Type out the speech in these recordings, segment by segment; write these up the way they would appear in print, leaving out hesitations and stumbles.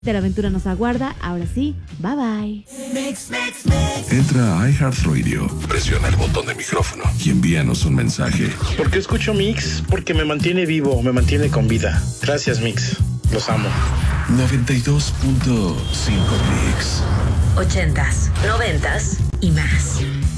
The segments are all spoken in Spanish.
La aventura nos aguarda. Ahora sí, bye bye. Entra a iHeartRadio, presiona el botón de micrófono y envíanos un mensaje. ¿Por qué escucho Mix? Porque me mantiene vivo, me mantiene con vida. Gracias, Mix. Los amo. 92.5 Mix. 80s, 90s y más.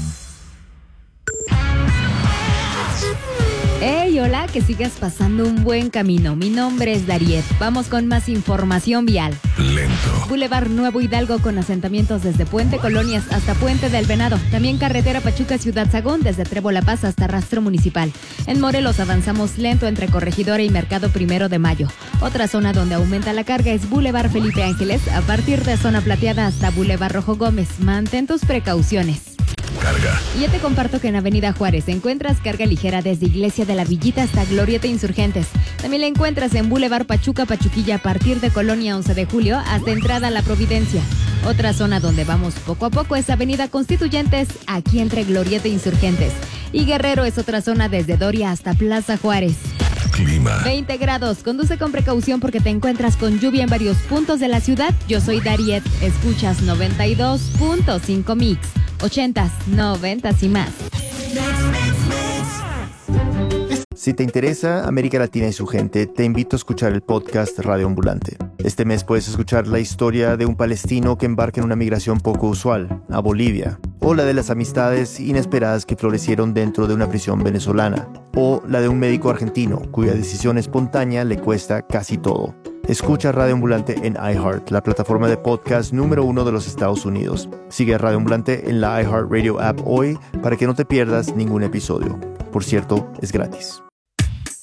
Hey, hola, que sigas pasando un buen camino. Mi nombre es Dariet. Vamos con más información vial. Lento. Boulevard Nuevo Hidalgo con asentamientos desde Puente Colonias hasta Puente del Venado. También carretera Pachuca Ciudad Sagún desde Trébol La Paz hasta Rastro Municipal. En Morelos avanzamos lento entre Corregidora y Mercado 1 de Mayo. Otra zona donde aumenta la carga es Boulevard Felipe Ángeles a partir de Zona Plateada hasta Boulevard Rojo Gómez. Mantén tus precauciones. Carga. Y ya te comparto que en Avenida Juárez encuentras carga ligera desde Iglesia de la Villita hasta Glorieta Insurgentes. También la encuentras en Boulevard Pachuca Pachuquilla a partir de Colonia 11 de Julio hasta entrada a La Providencia. Otra zona donde vamos poco a poco es Avenida Constituyentes, aquí entre Glorieta Insurgentes. Y Guerrero es otra zona desde Doria hasta Plaza Juárez. Clima. 20 grados. Conduce con precaución porque te encuentras con lluvia en varios puntos de la ciudad. Yo soy Dariet. Escuchas 92.5 Mix. 80s, 90s y más. Si te interesa América Latina y su gente, te invito a escuchar el podcast Radio Ambulante. Este mes puedes escuchar la historia de un palestino que embarca en una migración poco usual, a Bolivia, o la de las amistades inesperadas que florecieron dentro de una prisión venezolana, o la de un médico argentino cuya decisión espontánea le cuesta casi todo. Escucha Radio Ambulante en iHeart, la plataforma de podcast número 1 de los Estados Unidos. Sigue a Radio Ambulante en la iHeartRadio app hoy para que no te pierdas ningún episodio. Por cierto, es gratis.